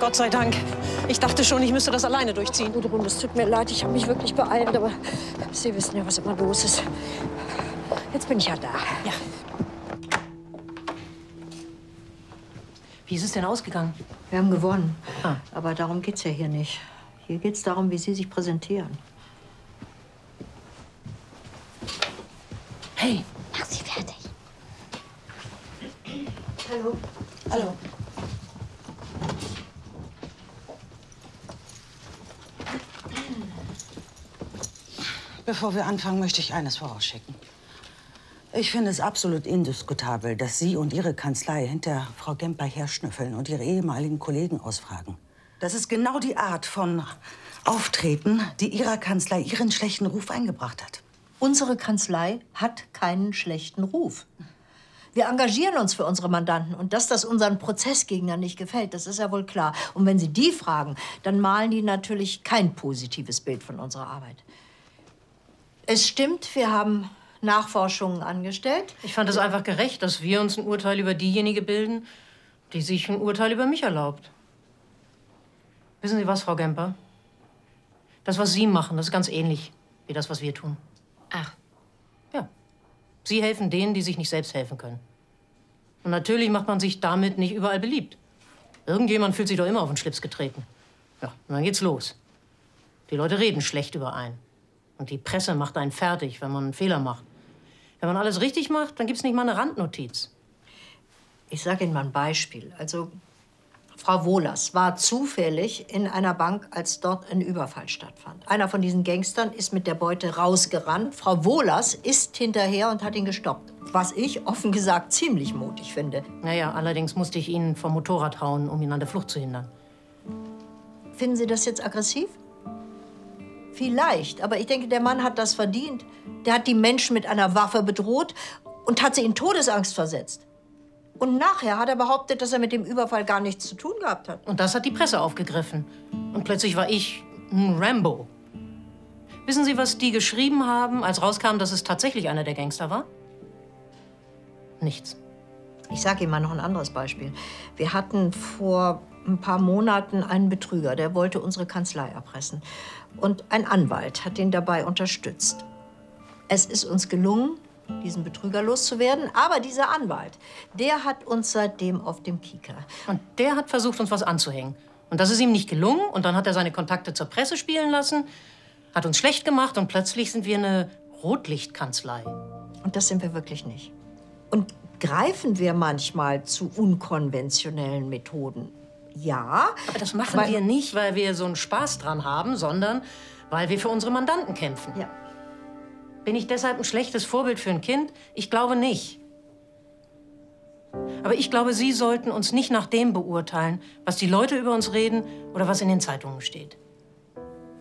Gott sei Dank. Ich dachte schon, ich müsste das alleine durchziehen. Gudrun, es tut mir leid, ich habe mich wirklich beeilt, aber Sie wissen ja, was immer los ist. Jetzt bin ich ja da. Ja. Wie ist es denn ausgegangen? Wir haben gewonnen. Ah. Aber darum geht's ja hier nicht. Hier geht's darum, wie Sie sich präsentieren. Hey. Mach sie fertig. Hallo. Hallo. Bevor wir anfangen, möchte ich eines vorausschicken. Ich finde es absolut indiskutabel, dass Sie und Ihre Kanzlei hinter Frau Gemper herschnüffeln und Ihre ehemaligen Kollegen ausfragen. Das ist genau die Art von Auftreten, die Ihrer Kanzlei Ihren schlechten Ruf eingebracht hat. Unsere Kanzlei hat keinen schlechten Ruf. Wir engagieren uns für unsere Mandanten. Und dass das unseren Prozessgegnern nicht gefällt, das ist ja wohl klar. Und wenn Sie die fragen, dann malen die natürlich kein positives Bild von unserer Arbeit. Es stimmt, wir haben Nachforschungen angestellt. Ich fand es einfach gerecht, dass wir uns ein Urteil über diejenige bilden, die sich ein Urteil über mich erlaubt. Wissen Sie was, Frau Gemper? Das, was Sie machen, das ist ganz ähnlich wie das, was wir tun. Ach. Ja. Sie helfen denen, die sich nicht selbst helfen können. Und natürlich macht man sich damit nicht überall beliebt. Irgendjemand fühlt sich doch immer auf den Schlips getreten. Ja, und dann geht's los. Die Leute reden schlecht über einen. Und die Presse macht einen fertig, wenn man einen Fehler macht. Wenn man alles richtig macht, dann gibt's nicht mal eine Randnotiz. Ich sage Ihnen mal ein Beispiel. Also, Frau Wohlers war zufällig in einer Bank, als dort ein Überfall stattfand. Einer von diesen Gangstern ist mit der Beute rausgerannt. Frau Wohlers ist hinterher und hat ihn gestoppt. Was ich, offen gesagt, ziemlich mutig finde. Naja, allerdings musste ich ihn vom Motorrad hauen, um ihn an der Flucht zu hindern. Finden Sie das jetzt aggressiv? Vielleicht, aber ich denke, der Mann hat das verdient. Der hat die Menschen mit einer Waffe bedroht und hat sie in Todesangst versetzt. Und nachher hat er behauptet, dass er mit dem Überfall gar nichts zu tun gehabt hat. Und das hat die Presse aufgegriffen. Und plötzlich war ich ein Rambo. Wissen Sie, was die geschrieben haben, als rauskam, dass es tatsächlich einer der Gangster war? Nichts. Ich sage Ihnen mal noch ein anderes Beispiel. Wir hatten vor ein paar Monaten einen Betrüger, der wollte unsere Kanzlei erpressen. Und ein Anwalt hat ihn dabei unterstützt. Es ist uns gelungen, diesen Betrüger loszuwerden. Aber dieser Anwalt, der hat uns seitdem auf dem Kieker. Und der hat versucht, uns was anzuhängen. Und das ist ihm nicht gelungen. Und dann hat er seine Kontakte zur Presse spielen lassen, hat uns schlecht gemacht und plötzlich sind wir eine Rotlichtkanzlei. Und das sind wir wirklich nicht. Und greifen wir manchmal zu unkonventionellen Methoden? Ja. Aber das machen wir nicht, weil wir so einen Spaß dran haben, sondern weil wir für unsere Mandanten kämpfen. Ja. Bin ich deshalb ein schlechtes Vorbild für ein Kind? Ich glaube nicht. Aber ich glaube, Sie sollten uns nicht nach dem beurteilen, was die Leute über uns reden oder was in den Zeitungen steht.